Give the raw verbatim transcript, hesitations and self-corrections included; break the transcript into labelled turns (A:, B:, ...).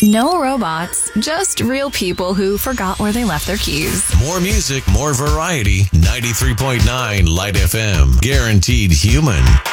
A: No robots, just real people who forgot where they left their keys.
B: More music, more variety. ninety-three point nine Light F M. Guaranteed human.